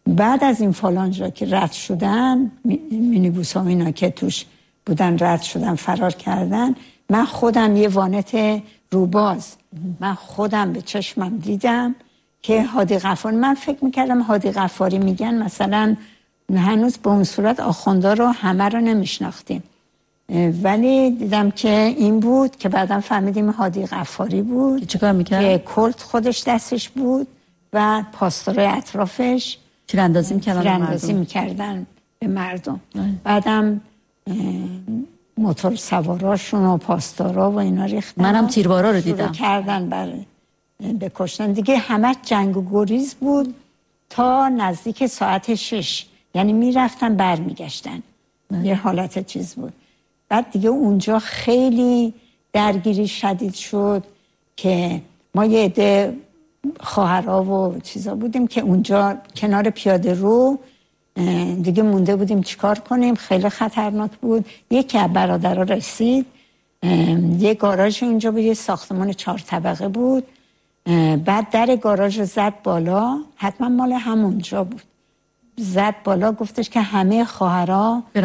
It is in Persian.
بعد از این فالانژا که رد شدن، مینیبوس ها اینا که توش بودن رد شدن، فرار کردن، من خودم یه وانت روباز من خودم به چشمم دیدم که هادی غفاری، من فکر میکردم هادی غفاری میگن مثلا هنوز به اون صورت آخوندا رو همه رو نمیشناختیم، ولی دیدم که این بود که بعدم فهمیدیم هادی غفاری بود. چیکار میکرد؟ که کلت خودش دستش بود و پاسدارای اطرافش تیراندازی میکردن به مردم. بعدم موتور سواراشون و پاسدارا و اینا ریختن، منم تیربارا رو دیدم کردن برای بکشتن دیگه. همه جنگ و گریز بود تا نزدیک ساعت 6، یعنی میرفتن برمیگشتن. یه حالت چیز بود. بعد دیگه اونجا خیلی درگیری شدید شد که ما یه عده خواهرها و چیزا بودیم که اونجا کنار پیاده رو دیگه مونده بودیم چیکار کنیم، خیلی خطرناک بود. یکی از برادرها رسید، یه گاراژ اونجا بود، یه ساختمان 4 طبقه بود، بعد در گاراژ رو زد بالا، حتما مال همونجا بود، زد بالا، گفتش که همه خواهرها